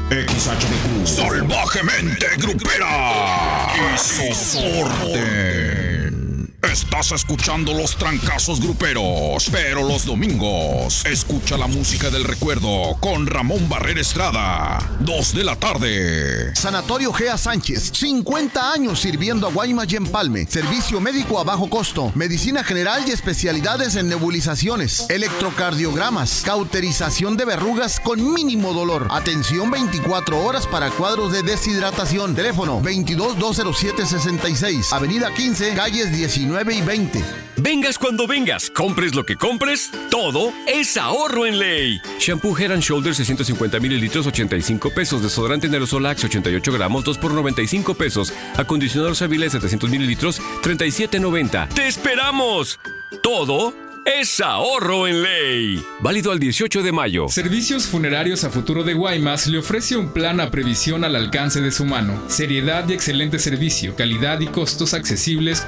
XHDQ salvajemente grupera y soporte. Estás escuchando los trancazos gruperos, pero los domingos escucha la música del recuerdo con Ramón Barrera Estrada, 2 de la tarde. Sanatorio Gea Sánchez, 50 años sirviendo a Guaymas y Empalme. Servicio médico a bajo costo, medicina general y especialidades en nebulizaciones, electrocardiogramas, cauterización de verrugas con mínimo dolor. Atención 24 horas para cuadros de deshidratación. Teléfono 22-207-66, Avenida 15, calles 19 y 20. Vengas cuando vengas, compres lo que compres, todo es ahorro en Ley. Shampoo Head & Shoulders 650 mililitros, 85 pesos. Desodorante en aerosol Axe 88 gramos, 2 por 95 pesos. Acondicionador Savile 700 mililitros, 37.90. ¡Te esperamos! Todo es ahorro en Ley. Válido al 18 de mayo. Servicios Funerarios a Futuro de Guaymas le ofrece un plan a previsión al alcance de su mano. Seriedad y excelente servicio, calidad y costos accesibles